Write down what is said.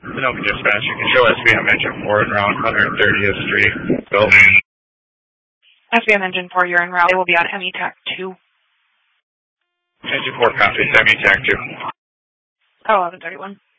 Sunoco Dispatch, you can show SBM Engine 4 en route 130th Street. Bill. SBM Engine 4, you're en route. They will be on METAC 2. Engine 4 copies, METAC 2. Oh, 1131.